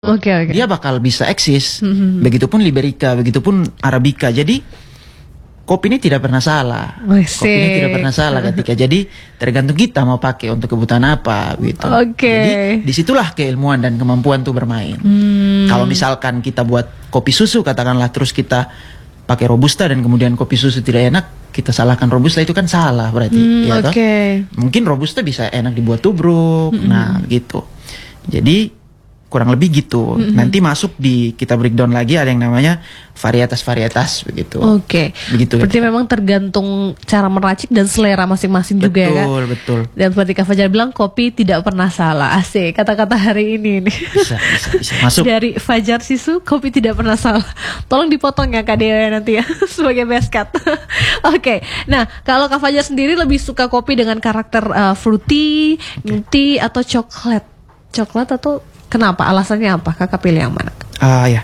Oke. dia bakal bisa eksis. Begitupun Liberica, begitupun Arabica. Jadi kopi ini tidak pernah salah. Kopi ini tidak pernah salah ketika. Jadi tergantung kita mau pakai untuk kebutuhan apa gitu. Jadi disitulah keilmuan dan kemampuan tuh bermain. Kalau misalkan kita buat kopi susu katakanlah, terus kita pakai robusta dan kemudian kopi susu tidak enak, kita salahkan robusta, itu kan salah berarti. Ya toh? Mungkin robusta bisa enak dibuat tubruk. Nah gitu. Jadi kurang lebih gitu. Nanti masuk kita breakdown lagi, ada yang namanya varietas-varietas begitu. Begitu. Berarti memang tergantung cara meracik dan selera masing-masing juga ya, Kak? Betul. Dan seperti Kak Fajar bilang, kopi tidak pernah salah. Asik kata-kata hari ini nih. Bisa masuk. Dari Fajar Shisu, kopi tidak pernah salah. Tolong dipotong ya Kak Dea nanti ya sebagai best cut. Nah kalau Kak Fajar sendiri lebih suka kopi dengan karakter fruity, nutty atau coklat? Coklat atau kenapa? Alasannya apa? Kakak pilih yang mana? Ya.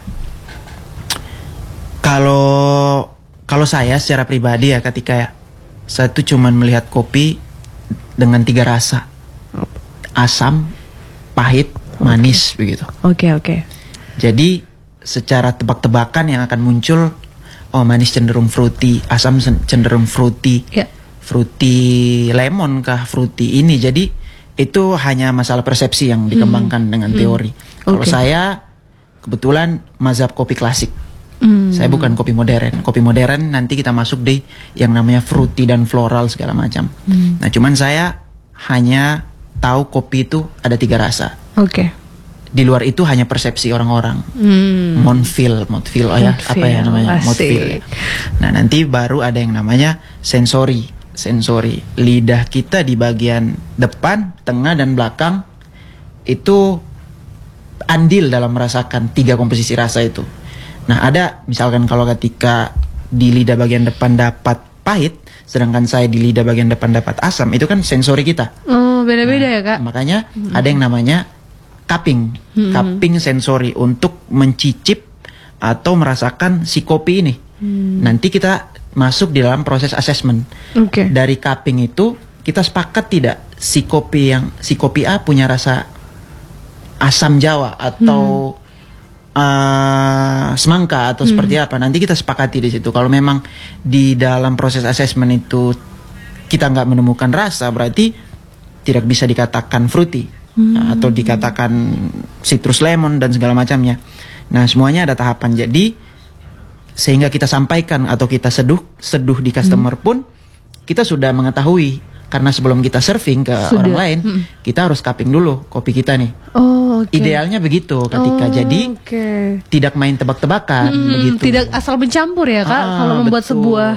Kalau saya secara pribadi ya, ketika saya tuh cuman melihat kopi dengan 3 rasa. Asam, pahit, manis begitu. Jadi secara tebak-tebakan yang akan muncul, manis cenderung fruity, asam cenderung fruity. Fruity lemon kah, fruity ini. Jadi itu hanya masalah persepsi yang dikembangkan dengan teori. Kalau saya kebetulan mazhab kopi klasik. Saya bukan kopi modern. Kopi modern nanti kita masuk deh yang namanya fruity dan floral segala macam. Nah cuman saya hanya tahu kopi itu ada 3 rasa. Di luar itu hanya persepsi orang-orang. Mouthfeel ya, apa ya namanya? Mouthfeel. Nah nanti baru ada yang namanya sensori. Lidah kita di bagian depan, tengah dan belakang itu andil dalam merasakan 3 komposisi rasa itu. Nah ada misalkan kalau ketika di lidah bagian depan dapat pahit, sedangkan saya di lidah bagian depan dapat asam, itu kan sensori kita. Beda-beda ya Kak. Makanya ada yang namanya cupping sensori untuk mencicip atau merasakan si kopi ini. Nanti kita masuk di dalam proses assessment. Dari cupping itu kita sepakat tidak si kopi A punya rasa asam Jawa atau semangka atau seperti apa. Nanti kita sepakati di situ. Kalau memang di dalam proses assessment itu kita nggak menemukan rasa, berarti tidak bisa dikatakan fruity atau dikatakan citrus lemon dan segala macamnya. Nah semuanya ada tahapan. Jadi sehingga kita sampaikan atau kita seduh di customer pun kita sudah mengetahui, karena sebelum kita serving ke orang lain kita harus cupping dulu kopi kita nih. Idealnya begitu ketika jadi tidak main tebak-tebakan begitu. Tidak asal mencampur ya Kak kalau membuat sebuah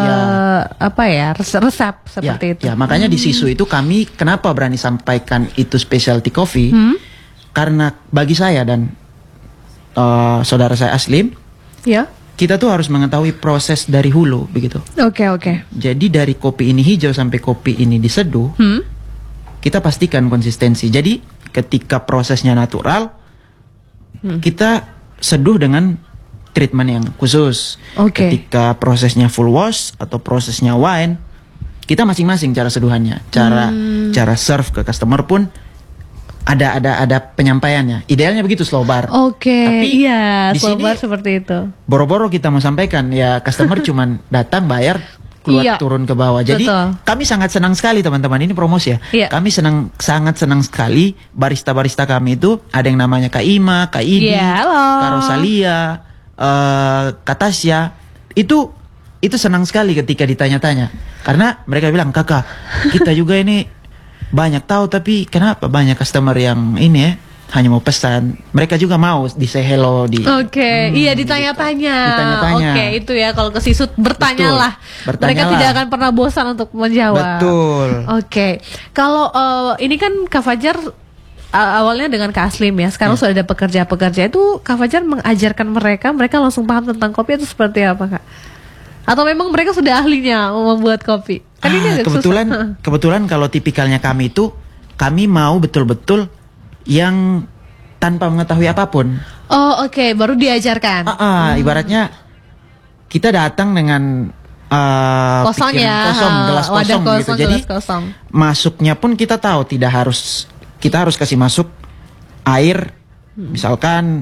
resep seperti itu. Ya makanya di Shisu itu kami kenapa berani sampaikan itu specialty coffee, karena bagi saya dan saudara saya Aslim, kita tuh harus mengetahui proses dari hulu begitu. Jadi dari kopi ini hijau sampai kopi ini diseduh, kita pastikan konsistensi. Jadi ketika prosesnya natural, kita seduh dengan treatment yang khusus. Ketika prosesnya full wash atau prosesnya wine, kita masing-masing cara seduhannya, cara serve ke customer pun ada penyampaiannya. Idealnya begitu slow bar. Tapi slow bar seperti itu. Boro-boro kita mau sampaikan ya, customer cuman datang bayar keluar turun ke bawah. Jadi kami sangat senang sekali teman-teman, ini promosi ya. Kami sangat senang sekali barista-barista kami itu ada yang namanya Kak Ima, Kak Idi, Kak Rosalia, Kak Tasya. Itu senang sekali ketika ditanya-tanya. Karena mereka bilang, "Kakak, kita juga ini banyak tahu, tapi kenapa banyak customer yang ini ya hanya mau pesan, mereka juga mau di say hello di." Ditanya-tanya. Itu ya, kalau ke Shisu bertanyalah. Mereka tidak akan pernah bosan untuk menjawab. Kalau ini kan Kak Fajar awalnya dengan Kak Aslim ya, sekarang sudah ada pekerja-pekerja, itu Kak Fajar mengajarkan mereka langsung paham tentang kopi itu seperti apa Kak? Atau memang mereka sudah ahlinya membuat kopi? Kan ini kebetulan kalau tipikalnya kami itu, kami mau betul-betul yang tanpa mengetahui apapun. Baru diajarkan. Ibaratnya kita datang dengan kosong ya, gelas kosong gitu. Jadi masuknya pun kita tahu kita harus kasih masuk air Misalkan